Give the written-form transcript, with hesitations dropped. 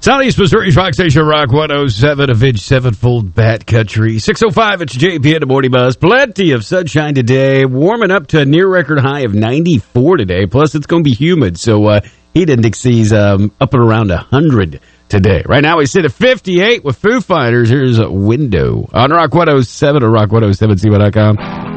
Southeast Missouri's Rock Station, Rock 107 of Vince Sevenfold Bat Country. 6:05, it's JP in the Morning Buzz. Plenty of sunshine today. Warming up to a near record high of 94 today. Plus, it's going to be humid, so heat index is up and around 100 today. Right now, we sit at 58 with Foo Fighters. Here's a window on Rock 107 or rock107.co.com.